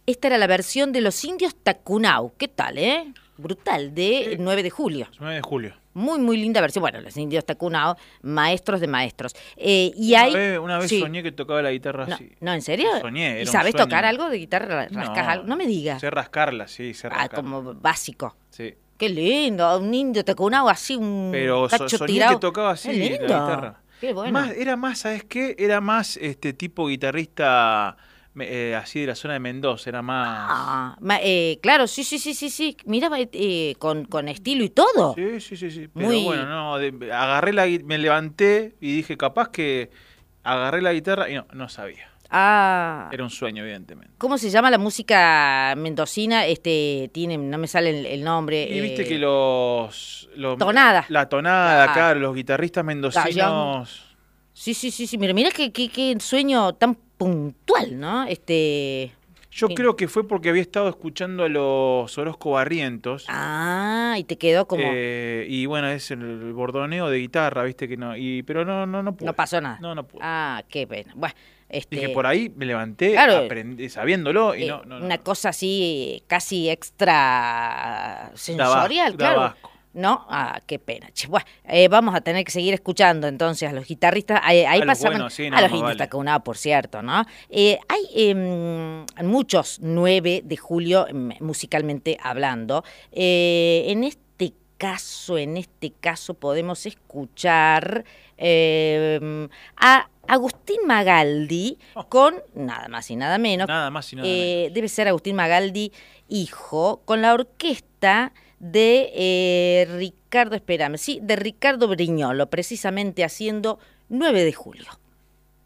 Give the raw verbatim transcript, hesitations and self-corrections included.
esta era la versión de Los Indios Tacunau. ¿Qué tal, eh? Brutal, de Sí. nueve de julio. nueve de julio. Muy, muy linda versión. Bueno, Los Indios Tacunau, maestros de maestros. Eh, y Una hay... vez, una vez sí. soñé que tocaba la guitarra No, así. no, ¿en serio? Soñé, era ¿Y un sabes sueño. tocar algo de guitarra? ¿Rascas algo? No me digas. Sé rascarla, sí, sé Ah, rascarla. como básico. Sí. Qué lindo, un indio tacunau así, un Pero so- cacho soñé tirado. que tocaba así Qué la lindo. guitarra. Qué bueno. Más, era más, ¿sabes qué? Era más este tipo guitarrista me- eh, así de la zona de Mendoza, era más... Ah, ma- eh, claro, sí, sí, sí, sí, sí. Mira, eh, con, con estilo y todo. Sí, sí, sí, sí. Pero Muy- bueno, no, de- agarré la gui- me levanté y dije, capaz que agarré la guitarra y no, no sabía. Ah, Era un sueño, evidentemente. ¿cómo se llama la música mendocina? Este, tiene, no me sale el, el nombre. Y viste eh, que los, los- Tonada. La tonada, Ah. acá, los guitarristas mendocinos. Sí, sí, sí, sí. Mira, mira qué, qué, qué sueño tan puntual, ¿no? Este. Yo Sí. creo que fue porque había estado escuchando a los Orozco Barrientos. Ah, y te quedó como. eh, y bueno, es el, el bordoneo de guitarra, viste que no. Y, pero no, no, no pude. No pasó nada. No, no pude. Ah, qué pena. Bueno, este. Dije, por ahí me levanté Claro. aprendí, sabiéndolo y eh, no, no, no. una cosa así eh, casi extra sensorial, asco, claro. daba asco. No, ah, qué pena. Che, bueno, eh, vamos a tener que seguir escuchando entonces a los guitarristas. Ahí, ahí A los pasaban buenos, sí, no, a los más indios vale. Tacunao, por cierto, ¿no? Eh, hay eh, muchos nueve de julio mm, musicalmente hablando. Eh, en este caso, en este caso podemos escuchar eh, a Agustín Magaldi Oh. con nada más y nada menos. Nada más y nada eh, menos. Debe ser Agustín Magaldi, hijo, con la orquesta de eh, Ricardo, espérame, sí, de Ricardo Briñolo, precisamente haciendo nueve de julio.